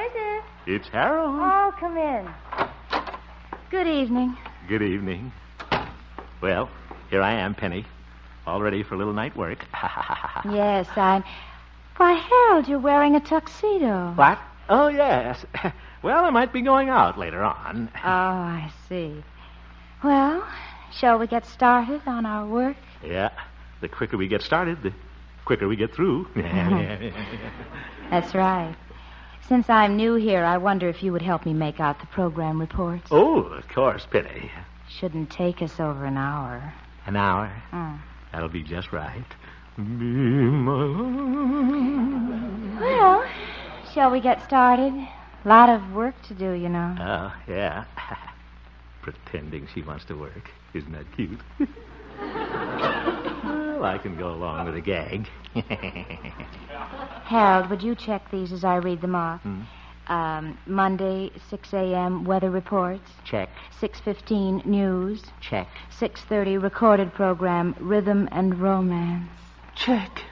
is it? It's Harold. Oh, come in. Good evening. Good evening. Well, here I am, Penny. All ready for a little night work. Yes, I'm... Why, Harold, you're wearing a tuxedo. What? Oh, yes. Well, I might be going out later on. Oh, I see. Well, shall we get started on our work? Yeah. The quicker we get started, the quicker we get through. That's right. Since I'm new here, I wonder if you would help me make out the program reports. Oh, of course, Penny. Shouldn't take us over an hour. An hour? That'll be just right. Well, shall we get started? A lot of work to do, you know. Oh, yeah. Pretending she wants to work. Isn't that cute? Well, I can go along with a gag. Harold, would you check these as I read them off? Monday, 6 a.m., weather reports. Check. 6:15, news. Check. 6:30, recorded program, Rhythm and Romance. Check.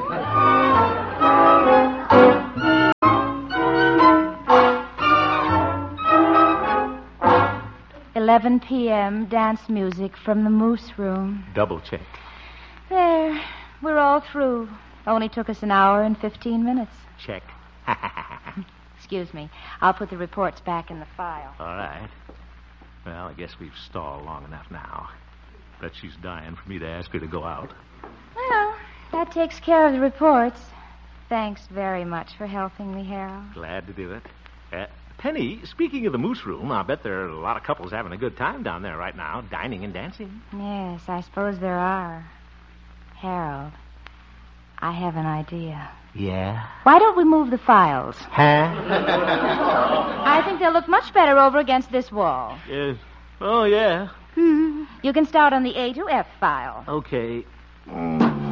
11 p.m., dance music from the Moose Room. Double check. There, we're all through. Only took us an hour and 15 minutes. Check. Excuse me. I'll put the reports back in the file. All right. Well, I guess we've stalled long enough now. Bet she's dying for me to ask her to go out. Well, that takes care of the reports. Thanks very much for helping me, Harold. Glad to do it. Penny, speaking of the Moose Room, I bet there are a lot of couples having a good time down there right now, dining and dancing. Yes, I suppose there are. Harold, I have an idea. Yeah? Why don't we move the files? Huh? I think they'll look much better over against this wall. Yes. Oh, yeah. You can start on the A to F file. Okay.